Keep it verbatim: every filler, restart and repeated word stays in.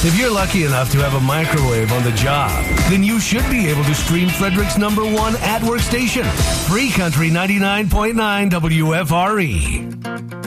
If you're lucky enough to have a microwave on the job, then you should be able to stream Frederick's number one at-work station, Free Country ninety-nine point nine W F R E.